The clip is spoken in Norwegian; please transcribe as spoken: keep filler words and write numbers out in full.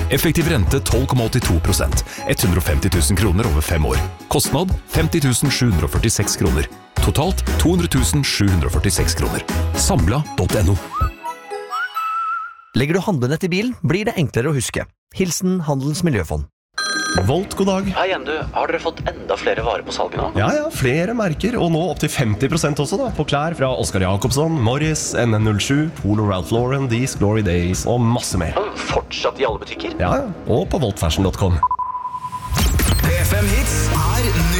Effektiv rente tolv komma åttito prosent. hundre og femti tusen kroner over fem år. Kostnad femti tusen sju hundre og førtiseks kroner. Totalt to hundre tusen sju hundre og førtiseks kroner. Samla punktum no. Legger du handlenett i bilen, blir det enklere å huske. Hilsen Handelens Miljøfond. Volt, god dag. Hei igjen, du. Har dere fått enda flere varer på salget nå? Ja, ja, flere merker, og nå opp til femti prosent også da, på klær fra Oscar Jacobsson, Morris, N N null sju, Polo Ralph Lauren, These Glory Days og masse mer. Fortsatt i alle butikker? Ja, ja, og på voltfashion punktum com. P fem Hits er